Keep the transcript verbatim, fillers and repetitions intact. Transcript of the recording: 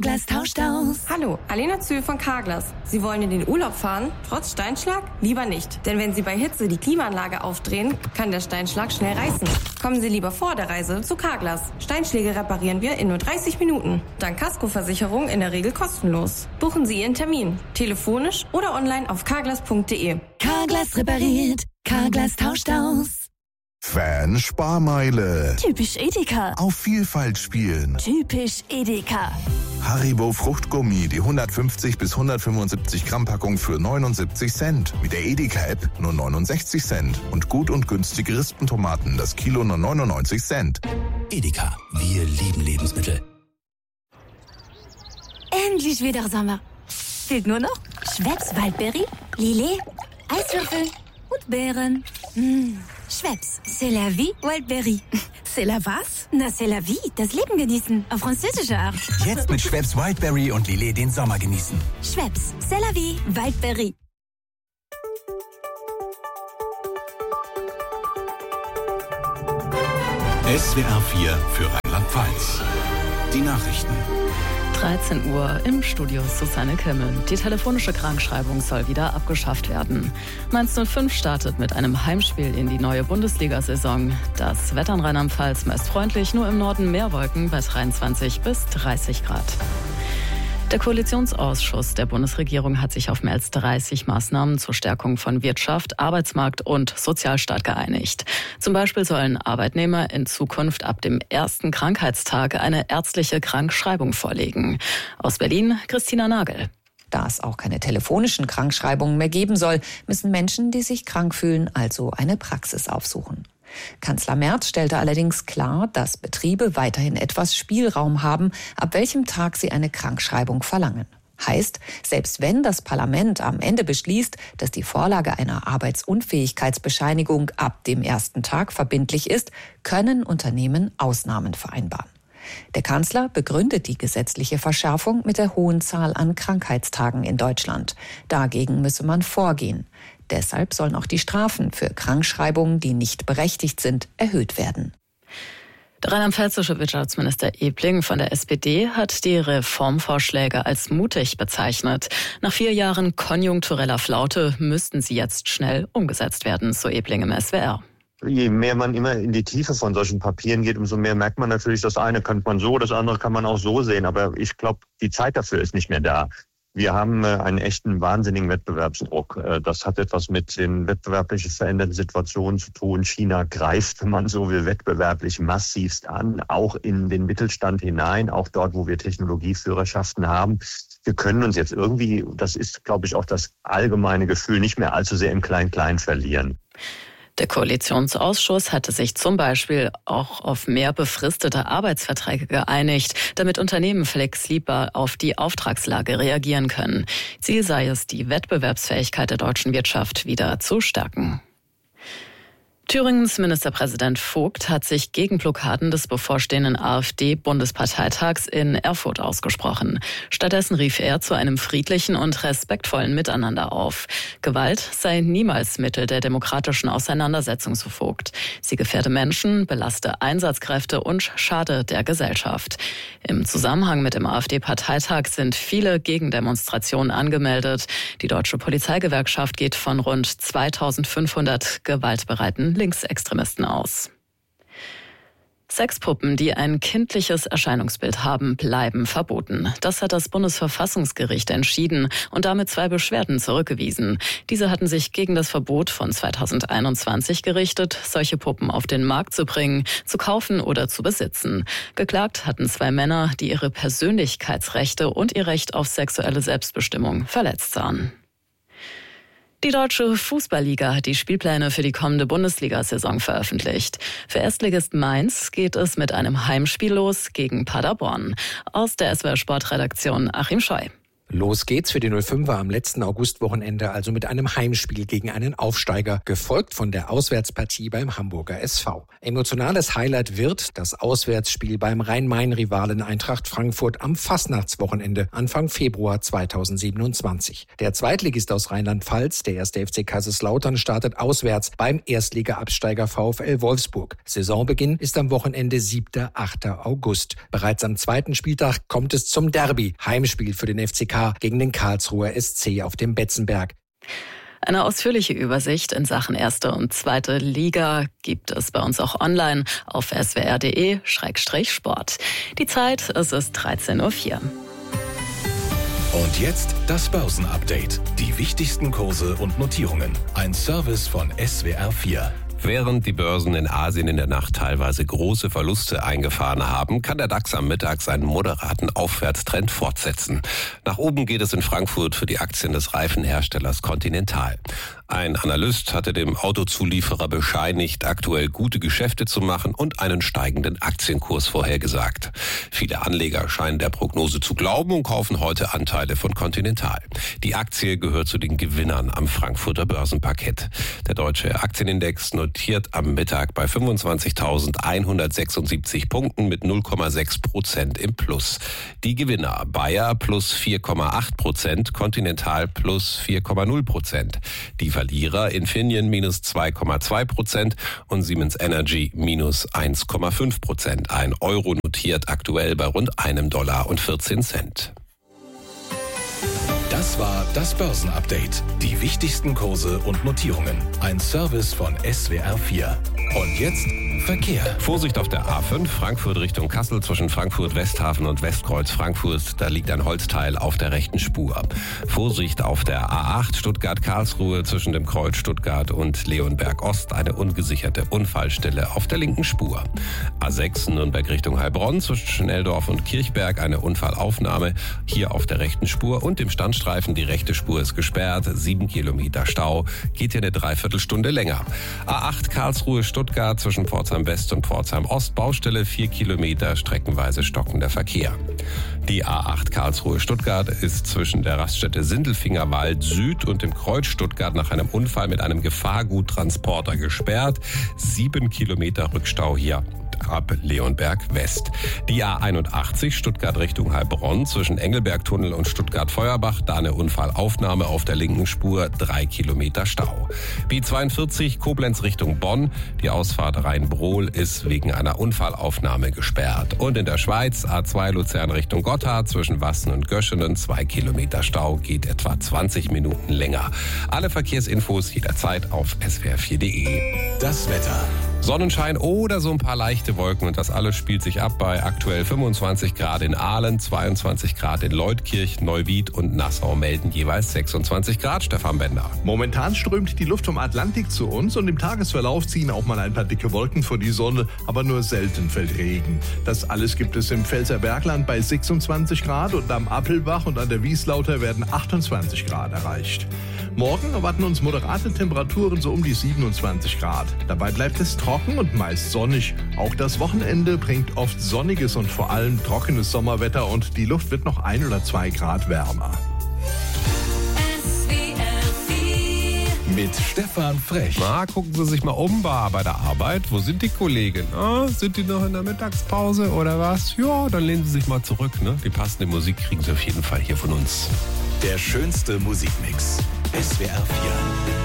Carglass tauscht aus. Hallo, Alena Zühl von Carglass. Sie wollen in den Urlaub fahren, trotz Steinschlag? Lieber nicht. Denn wenn Sie bei Hitze die Klimaanlage aufdrehen, kann der Steinschlag schnell reißen. Kommen Sie lieber vor der Reise zu Carglass. Steinschläge reparieren wir in nur dreißig Minuten. Dank Kaskoversicherung in der Regel kostenlos. Buchen Sie Ihren Termin. Telefonisch oder online auf carglass punkt de. Carglass repariert. Carglass tauscht aus. Fan-Sparmeile. Typisch Edeka. Auf Vielfalt spielen. Typisch Edeka. Haribo Fruchtgummi, die hundertfünfzig bis hundertfünfundsiebzig Gramm Packung für neunundsiebzig Cent. Mit der Edeka-App nur neunundsechzig Cent. Und gut und günstige Rispentomaten, das Kilo nur neunundneunzig Cent. Edeka, wir lieben Lebensmittel. Endlich wieder Sommer. Fehlt nur noch Schweppes Waldbeere, Lillet, Eiswürfel und Beeren. Mmh. Schweppes, c'est la vie, Wildberry. C'est la was? Na, c'est la vie, das Leben genießen, auf französische Art. Jetzt mit Schweppes Wildberry und Lillet den Sommer genießen. Schweppes, c'est la vie, Wildberry. S W R vier für Rheinland-Pfalz. Die Nachrichten. dreizehn Uhr im Studio Susanne Kimmel. Die telefonische Krankschreibung soll wieder abgeschafft werden. Mainz null fünf startet mit einem Heimspiel in die neue Bundesliga-Saison. Das Wetter in Rheinland-Pfalz meist freundlich, nur im Norden mehr Wolken bei dreiundzwanzig bis dreißig Grad. Der Koalitionsausschuss der Bundesregierung hat sich auf mehr als dreißig Maßnahmen zur Stärkung von Wirtschaft, Arbeitsmarkt und Sozialstaat geeinigt. Zum Beispiel sollen Arbeitnehmer in Zukunft ab dem ersten Krankheitstag eine ärztliche Krankschreibung vorlegen. Aus Berlin, Christina Nagel. Da es auch keine telefonischen Krankschreibungen mehr geben soll, müssen Menschen, die sich krank fühlen, also eine Praxis aufsuchen. Kanzler Merz stellte allerdings klar, dass Betriebe weiterhin etwas Spielraum haben, ab welchem Tag sie eine Krankschreibung verlangen. Heißt, selbst wenn das Parlament am Ende beschließt, dass die Vorlage einer Arbeitsunfähigkeitsbescheinigung ab dem ersten Tag verbindlich ist, können Unternehmen Ausnahmen vereinbaren. Der Kanzler begründet die gesetzliche Verschärfung mit der hohen Zahl an Krankheitstagen in Deutschland. Dagegen müsse man vorgehen. Deshalb sollen auch die Strafen für Krankschreibungen, die nicht berechtigt sind, erhöht werden. Der rheinland-pfälzische Wirtschaftsminister Ebling von der S P D hat die Reformvorschläge als mutig bezeichnet. Nach vier Jahren konjunktureller Flaute müssten sie jetzt schnell umgesetzt werden, so Ebling im S W R. Je mehr man immer in die Tiefe von solchen Papieren geht, umso mehr merkt man natürlich, das eine kann man so, das andere kann man auch so sehen. Aber ich glaube, die Zeit dafür ist nicht mehr da. Wir haben einen echten wahnsinnigen Wettbewerbsdruck. Das hat etwas mit den wettbewerblich veränderten Situationen zu tun. China greift, wenn man so will, wettbewerblich massivst an, auch in den Mittelstand hinein, auch dort, wo wir Technologieführerschaften haben. Wir können uns jetzt irgendwie, das ist, glaube ich, auch das allgemeine Gefühl, nicht mehr allzu sehr im Klein-Klein verlieren. Der Koalitionsausschuss hatte sich zum Beispiel auch auf mehr befristete Arbeitsverträge geeinigt, damit Unternehmen flexibler auf die Auftragslage reagieren können. Ziel sei es, die Wettbewerbsfähigkeit der deutschen Wirtschaft wieder zu stärken. Thüringens Ministerpräsident Vogt hat sich gegen Blockaden des bevorstehenden AfD-Bundesparteitags in Erfurt ausgesprochen. Stattdessen rief er zu einem friedlichen und respektvollen Miteinander auf. Gewalt sei niemals Mittel der demokratischen Auseinandersetzung, so Vogt. Sie gefährde Menschen, belaste Einsatzkräfte und schade der Gesellschaft. Im Zusammenhang mit dem AfD-Parteitag sind viele Gegendemonstrationen angemeldet. Die Deutsche Polizeigewerkschaft geht von rund zweitausendfünfhundert gewaltbereiten Linksextremisten aus. Sexpuppen, die ein kindliches Erscheinungsbild haben, bleiben verboten. Das hat das Bundesverfassungsgericht entschieden und damit zwei Beschwerden zurückgewiesen. Diese hatten sich gegen das Verbot von zweitausendeinundzwanzig gerichtet, solche Puppen auf den Markt zu bringen, zu kaufen oder zu besitzen. Geklagt hatten zwei Männer, die ihre Persönlichkeitsrechte und ihr Recht auf sexuelle Selbstbestimmung verletzt sahen. Die Deutsche Fußballliga hat die Spielpläne für die kommende Bundesliga-Saison veröffentlicht. Für Erstligist Mainz geht es mit einem Heimspiel los gegen Paderborn. Aus der S W R Sportredaktion Achim Scheu. Los geht's für die null fünfer am letzten Augustwochenende, also mit einem Heimspiel gegen einen Aufsteiger, gefolgt von der Auswärtspartie beim Hamburger S V. Emotionales Highlight wird das Auswärtsspiel beim Rhein-Main-Rivalen Eintracht Frankfurt am Fastnachtswochenende Anfang Februar zweitausendsiebenundzwanzig. Der Zweitligist aus Rheinland-Pfalz, der erste F C Kaiserslautern, startet auswärts beim Erstliga-Absteiger VfL Wolfsburg. Saisonbeginn ist am Wochenende siebter achter August. Bereits am zweiten Spieltag kommt es zum Derby, Heimspiel für den F C K gegen den Karlsruher S C auf dem Betzenberg. Eine ausführliche Übersicht in Sachen erste und zweite Liga gibt es bei uns auch online auf s w r punkt d e Schrägstrich Sport. Die Zeit, es ist dreizehn Uhr vier. Und jetzt das Börsenupdate. Die wichtigsten Kurse und Notierungen. Ein Service von S W R vier. Während die Börsen in Asien in der Nacht teilweise große Verluste eingefahren haben, kann der DAX am Mittag seinen moderaten Aufwärtstrend fortsetzen. Nach oben geht es in Frankfurt für die Aktien des Reifenherstellers Continental. Ein Analyst hatte dem Autozulieferer bescheinigt, aktuell gute Geschäfte zu machen und einen steigenden Aktienkurs vorhergesagt. Viele Anleger scheinen der Prognose zu glauben und kaufen heute Anteile von Continental. Die Aktie gehört zu den Gewinnern am Frankfurter Börsenparkett. Der deutsche Aktienindex notiert am Mittag bei fünfundzwanzigtausendeinhundertsechsundsiebzig Punkten mit null Komma sechs Prozent im Plus. Die Gewinner Bayer plus vier Komma acht Prozent, Continental plus vier Komma null Prozent. Die Verlierer Infineon minus zwei Komma zwei Prozent und Siemens Energy minus eins Komma fünf Prozent. Ein Euro notiert aktuell bei rund einem Dollar und vierzehn Cent. Das war das Börsenupdate. Die wichtigsten Kurse und Notierungen. Ein Service von S W R vier. Und jetzt Verkehr. Vorsicht auf der A fünf, Frankfurt Richtung Kassel zwischen Frankfurt Westhafen und Westkreuz Frankfurt. Da liegt ein Holzteil auf der rechten Spur. Vorsicht auf der A acht, Stuttgart-Karlsruhe zwischen dem Kreuz Stuttgart und Leonberg Ost. Eine ungesicherte Unfallstelle auf der linken Spur. A sechs, Nürnberg Richtung Heilbronn zwischen Schnelldorf und Kirchberg. Eine Unfallaufnahme hier auf der rechten Spur und dem Standstreifen. Die rechte Spur ist gesperrt. Sieben Kilometer Stau. Geht hier eine Dreiviertelstunde länger. A acht, Karlsruhe Stuttgart zwischen Pforzheim West und Pforzheim Ost, Baustelle, vier Kilometer, streckenweise stockender Verkehr. Die A acht Karlsruhe Stuttgart ist zwischen der Raststätte Sindelfingerwald Süd und dem Kreuz Stuttgart nach einem Unfall mit einem Gefahrguttransporter gesperrt. Sieben Kilometer Rückstau hier ab Leonberg West. Die A einundachtzig Stuttgart Richtung Heilbronn zwischen Engelbergtunnel und Stuttgart-Feuerbach. Da eine Unfallaufnahme auf der linken Spur. Drei Kilometer Stau. B zweiundvierzig Koblenz Richtung Bonn. Die Ausfahrt Rhein-Brohl ist wegen einer Unfallaufnahme gesperrt. Und in der Schweiz A zwei Luzern Richtung Gotthard zwischen Wassen und Göschenen. Zwei Kilometer Stau, geht etwa zwanzig Minuten länger. Alle Verkehrsinfos jederzeit auf s w r vier punkt d e. Das Wetter. Sonnenschein oder so ein paar leichte Wolken und das alles spielt sich ab bei aktuell fünfundzwanzig Grad in Aalen, zweiundzwanzig Grad in Leutkirch, Neuwied und Nassau melden jeweils sechsundzwanzig Grad. Stefan Bender. Momentan strömt die Luft vom Atlantik zu uns und im Tagesverlauf ziehen auch mal ein paar dicke Wolken vor die Sonne, aber nur selten fällt Regen. Das alles gibt es im Pfälzer Bergland bei sechsundzwanzig Grad und am Appelbach und an der Wieslauter werden achtundzwanzig Grad erreicht. Morgen erwarten uns moderate Temperaturen so um die siebenundzwanzig Grad. Dabei bleibt es trocken und meist sonnig. Auch das Wochenende bringt oft sonniges und vor allem trockenes Sommerwetter und die Luft wird noch ein oder zwei Grad wärmer. Mit Stefan Frech. Na, gucken Sie sich mal um bei der Arbeit. Wo sind die Kollegen? Ah, sind die noch in der Mittagspause oder was? Ja, dann lehnen Sie sich mal zurück. Ne? Die passende Musik kriegen Sie auf jeden Fall hier von uns. Der schönste Musikmix. S W R vier.